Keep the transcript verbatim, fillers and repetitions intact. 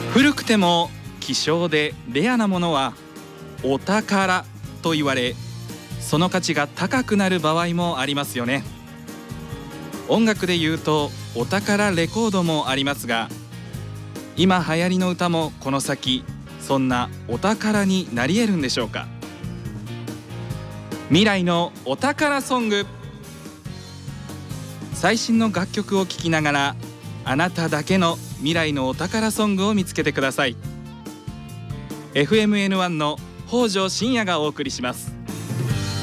古くても希少でレアなものはお宝と言われ、その価値が高くなる場合もありますよね。音楽で言うとお宝レコードもありますが、今流行りの歌もこの先そんなお宝になり得るんでしょうか。未来のお宝ソング。最新の楽曲を聴きながら、あなただけの未来のお宝ソングを見つけてください。エフエムエヌワン の北条信也がお送りします。